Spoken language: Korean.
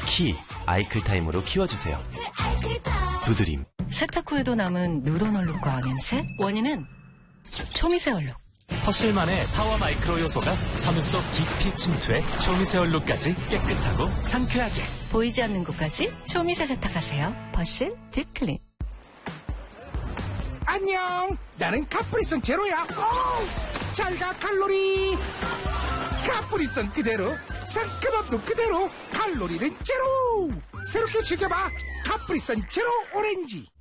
키 아이클타임으로 키워주세요. 두드림. 세탁 후에도 남은 누런 얼룩과 냄새? 원인은 초미세 얼룩. 퍼실만의 타워 마이크로 요소가 섬유 속 깊이 침투해 초미세 얼룩까지 깨끗하고 상쾌하게. 보이지 않는 곳까지 초미세 세탁하세요. 퍼실 딥클린. 안녕, 나는 카프리선 제로야. 잘가 칼로리. 카프리선 그대로, 상큼함도 그대로, 칼로리는 제로. 새롭게 즐겨봐 카프리선 제로 오렌지.